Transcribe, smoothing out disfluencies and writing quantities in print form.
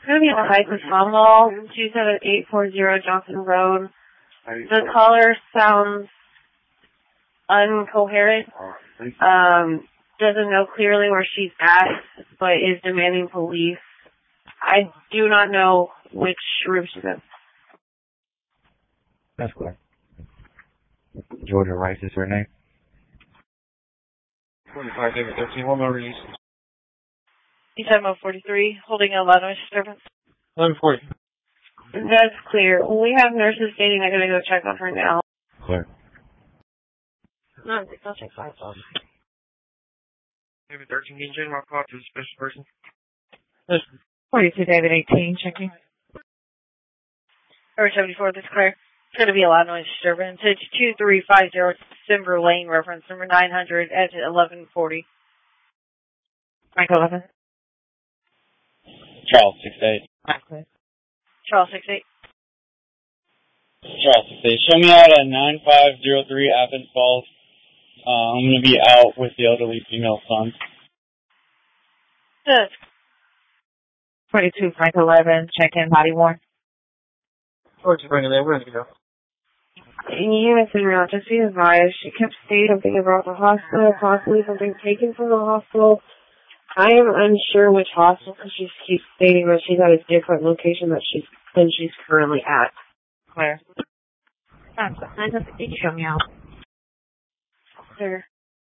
going to be on High Mall, 27840 Johnson Road. The caller sounds uncoherent. Doesn't know clearly where she's at, but is demanding police. I do not know which room she's in. That's correct. Georgia Rice is her name. 25 David 13, 1 more release. D-Time 43, holding a loud noise disturbance. 1140. That's clear. We have nurses stating they're going to go check on her now. Clear. No, I'll check 5,000. David 13, can you change my call to a special person? 42 David 18, checking. Over 74, this is clear. It's going to be a loud noise disturbance. It's 2350 December Lane, reference number 900, exit 1140. Michael 11. Charles 68. Okay. Charles 68. Charles 68. Show me out at 9503 Athens Falls. I'm going to be out with the elderly female son. Yes. 22 Michael 11, check in, body worn. Where'd you bring it in? Where'd you go? Units in real, just be advised. She kept saying something about the hospital, possibly something taken from the hospital. I am unsure which hospital because she keeps stating that she's at a different location than she's currently at. Claire. That's show me out. There.